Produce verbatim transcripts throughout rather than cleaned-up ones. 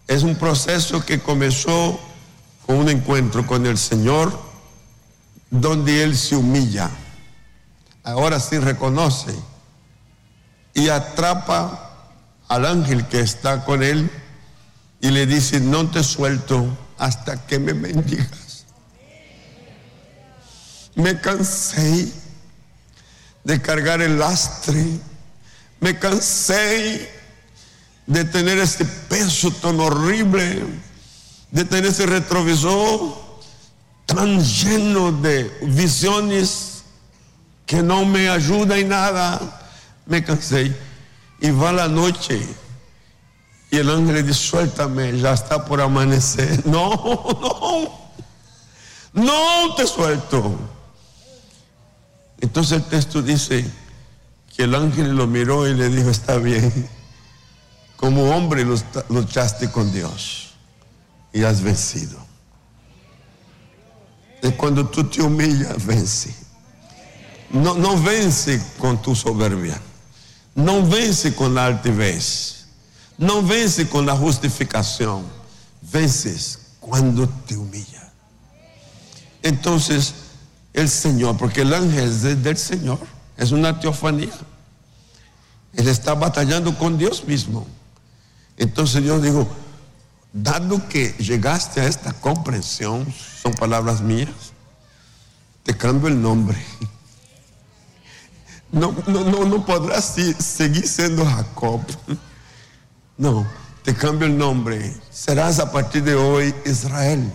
Es un proceso que comenzó con un encuentro con el Señor, donde Él se humilla. Ahora sí reconoce y atrapa al ángel que está con Él y le dice: no te suelto hasta que me bendigas. Me cansé de cargar el lastre, me cansé de tener ese peso tan horrible, de tener ese retrovisor tan lleno de visiones que no me ayuda en nada. Me cansé. Y va la noche y el ángel le dice: suéltame, ya está por amanecer. No, no, no te suelto. Entonces el texto dice que el ángel lo miró y le dijo: está bien, como hombre luchaste con Dios y has vencido. Y cuando tú te humillas, vence. No, no vence con tu soberbia, no vence con la altivez, no vence con la justificación, vences cuando te humillas. Entonces el Señor, porque el ángel es del Señor, es una teofanía, Él está batallando con Dios mismo. Entonces yo digo: dado que llegaste a esta comprensión, son palabras mías, te cambio el nombre. No, no, no, no podrás seguir siendo Jacob. No, te cambio el nombre. Serás a partir de hoy Israel.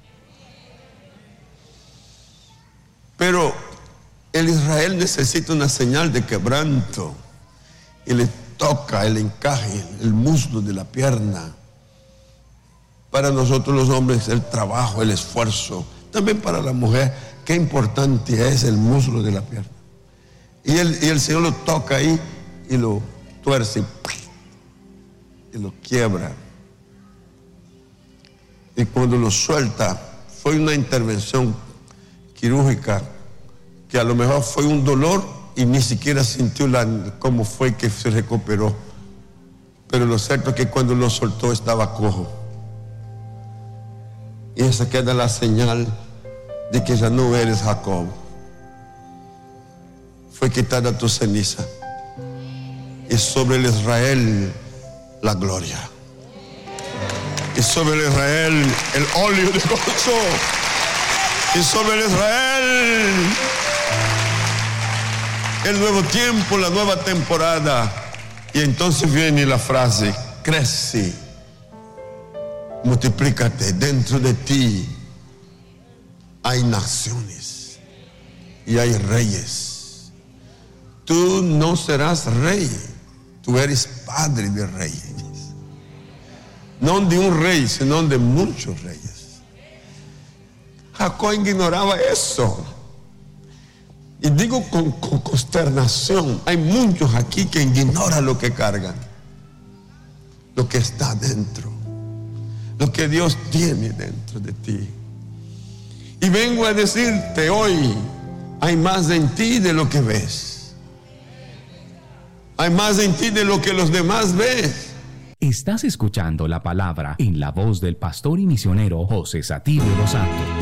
Pero el Israel necesita una señal de quebranto. Y le toca el encaje, el muslo de la pierna. Para nosotros los hombres, el trabajo, el esfuerzo. También para la mujer, qué importante es el muslo de la pierna. Y el, y el Señor lo toca ahí y lo tuerce y lo quiebra. Y cuando lo suelta, fue una intervención quirúrgica que a lo mejor fue un dolor y ni siquiera sintió la, cómo fue que se recuperó. Pero lo cierto es que cuando lo soltó estaba cojo. Y esa queda la señal de que ya no eres Jacob. Fue quitada tu ceniza y sobre el Israel la gloria, y sobre el Israel el óleo de gozo, y sobre el Israel el nuevo tiempo, la nueva temporada. Y entonces viene la frase: crece, multiplícate. Dentro de ti hay naciones y hay reyes. Tú no serás rey, tú eres padre de reyes. No de un rey, sino de muchos reyes. Jacob ignoraba eso. Y digo con, con consternación, hay muchos aquí que ignoran lo que cargan, lo que está dentro, lo que Dios tiene dentro de ti. Y vengo a decirte hoy: hay más en ti de lo que ves. Hay más en ti de lo que los demás ven. Estás escuchando la palabra en la voz del pastor y misionero José Sativo Dos Santos.